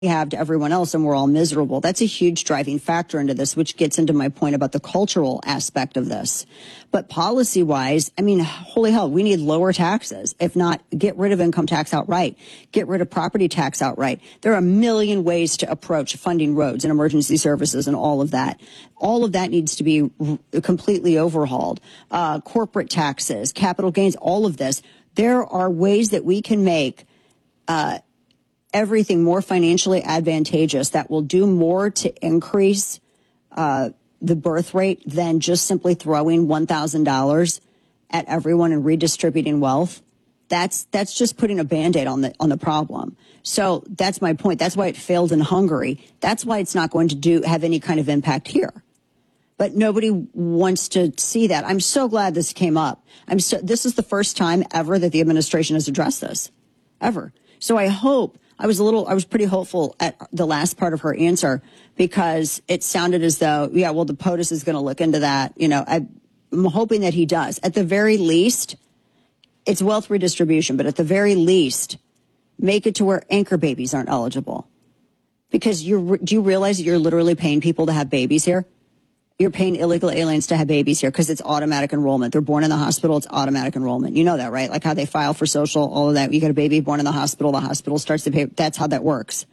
have to everyone else and we're all miserable. That's a huge driving factor into this, which gets into my point about the cultural aspect of this. But policy wise, I mean, holy hell, we need lower taxes. If not, get rid of income tax outright. Get rid of property tax outright. There are a million ways to approach funding roads and emergency services and all of that. All of that needs to be completely overhauled. Corporate taxes, capital gains, all of this. There are ways that we can make, everything more financially advantageous that will do more to increase the birth rate than just simply throwing $1,000 at everyone and redistributing wealth. That's just putting a Band-Aid on the problem. So that's my point. That's why it failed in Hungary. That's why it's not going to have any kind of impact here. But nobody wants to see that. I'm so glad this came up. This is the first time ever that the administration has addressed this, ever. So I was pretty hopeful at the last part of her answer because it sounded as though, the POTUS is going to look into that. I'm hoping that he does. At the very least, it's wealth redistribution, but at the very least, make it to where anchor babies aren't eligible. Because do you realize that you're literally paying people to have babies here? You're paying illegal aliens to have babies here because it's automatic enrollment. They're born in the hospital. It's automatic enrollment. You know that, right? Like how they file for social, all of that. You got a baby born in the hospital starts to pay. That's how that works.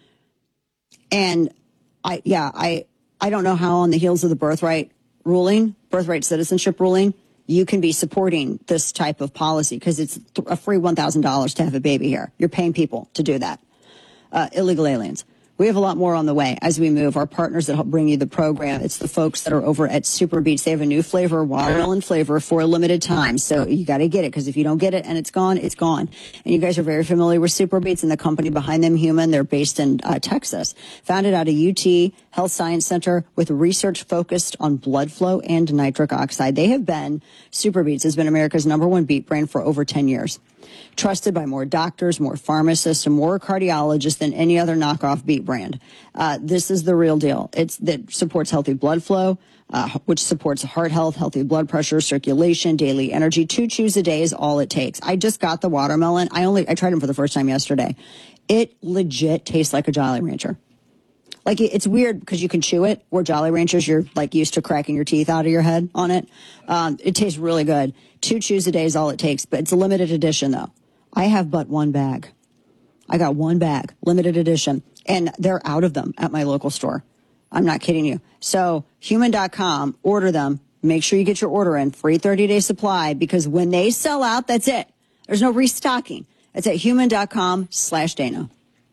And I don't know how on the heels of the birthright citizenship ruling, you can be supporting this type of policy because it's a free $1,000 to have a baby here. You're paying people to do that. Illegal aliens. We have a lot more on the way as we move. Our partners that help bring you the program, it's the folks that are over at Super Beets. They have a new flavor, watermelon flavor, for a limited time. So you got to get it because if you don't get it and it's gone, it's gone. And you guys are very familiar with Super Beets and the company behind them, Human. They're based in Texas. Founded out of UT Health Science Center with research focused on blood flow and nitric oxide. Super Beets has been America's #1 beet brand for over 10 years. Trusted by more doctors, more pharmacists, and more cardiologists than any other knockoff beet brand. This is the real deal. That supports healthy blood flow, which supports heart health, healthy blood pressure, circulation, daily energy. 2 chews a day is all it takes. I just got the watermelon. I tried them for the first time yesterday. It legit tastes like a Jolly Rancher. Like, it's weird because you can chew it, where Jolly Ranchers, you're like used to cracking your teeth out of your head on it. It tastes really good. 2 chews a day is all it takes, but it's a limited edition though. I have but one bag. I got one bag, limited edition, and they're out of them at my local store. I'm not kidding you. So human.com, order them. Make sure you get your order in. Free 30-day supply, because when they sell out, that's it. There's no restocking. It's at human.com/Dana.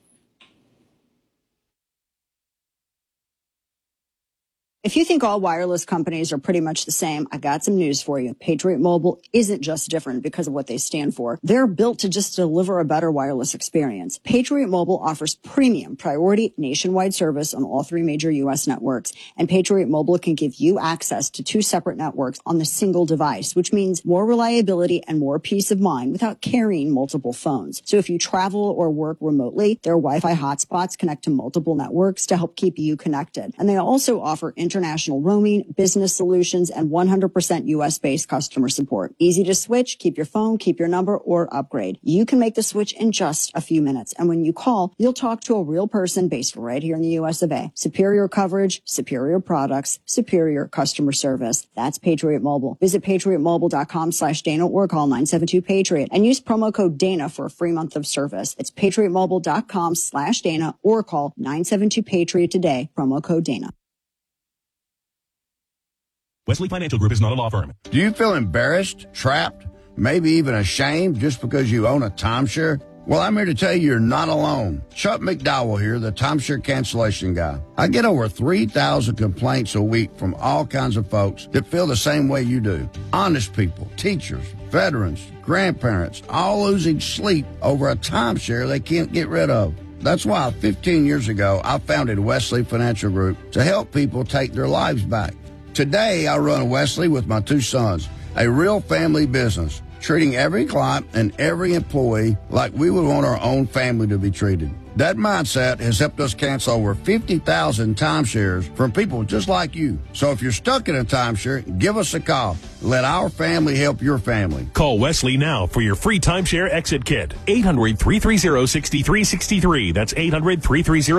If you think all wireless companies are pretty much the same, I got some news for you. Patriot Mobile isn't just different because of what they stand for. They're built to just deliver a better wireless experience. Patriot Mobile offers premium priority nationwide service on all 3 major U.S. networks. And Patriot Mobile can give you access to 2 separate networks on the single device, which means more reliability and more peace of mind without carrying multiple phones. So if you travel or work remotely, their Wi-Fi hotspots connect to multiple networks to help keep you connected. And they also offer international roaming, business solutions, and 100% U.S.-based customer support. Easy to switch, keep your phone, keep your number, or upgrade. You can make the switch in just a few minutes. And when you call, you'll talk to a real person based right here in the U.S. of A. Superior coverage, superior products, superior customer service. That's Patriot Mobile. Visit patriotmobile.com/Dana or call 972-PATRIOT and use promo code Dana for a free month of service. It's patriotmobile.com/Dana or call 972-PATRIOT today. Promo code Dana. Wesley Financial Group is not a law firm. Do you feel embarrassed, trapped, maybe even ashamed just because you own a timeshare? Well, I'm here to tell you you're not alone. Chuck McDowell here, the timeshare cancellation guy. I get over 3,000 complaints a week from all kinds of folks that feel the same way you do. Honest people, teachers, veterans, grandparents, all losing sleep over a timeshare they can't get rid of. That's why 15 years ago, I founded Wesley Financial Group to help people take their lives back. Today, I run Wesley with my 2 sons, a real family business. treating every client and every employee like we would want our own family to be treated. That mindset has helped us cancel over 50,000 timeshares from people just like you. So if you're stuck in a timeshare, give us a call. Let our family help your family. Call Wesley now for your free timeshare exit kit. 800-330-6363. That's 800-330-6363.